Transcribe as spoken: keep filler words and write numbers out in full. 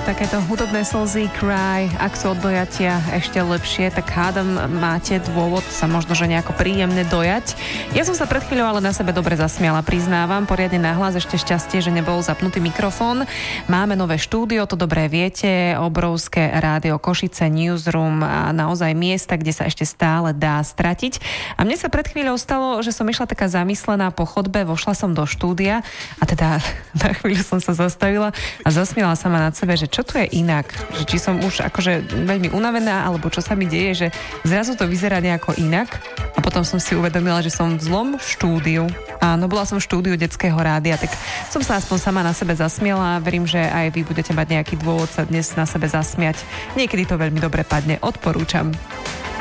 Takéto hudobné slzy, cry, ak sú od dojatia ešte lepšie, tak hádam máte dôvod sa možno, že nejako príjemne dojať. Ja som sa pred chvíľou ale na sebe dobre zasmiala, priznávam, poriadne nahlas, ešte šťastie, že nebol zapnutý mikrofón. Máme nové štúdio, to dobre viete, obrovské rádio Košice, newsroom a naozaj miesta, kde sa ešte stále dá stratiť. A mne sa pred chvíľou stalo, že som išla taká zamyslená po chodbe, vošla som do štúdia a teda na chvíľu som sa zastavila a zasmiala sa ma nad sebe, že čo tu je inak, že či som už akože veľmi unavená, alebo čo sa mi deje, že zrazu to vyzerá nejako inak a potom som si uvedomila, že som v zlom štúdiu. Áno, bola som v štúdiu detského rádia, tak som sa aspoň sama na sebe zasmiala a verím, že aj vy budete mať nejaký dôvod sa dnes na sebe zasmiať. Niekedy to veľmi dobre padne, odporúčam.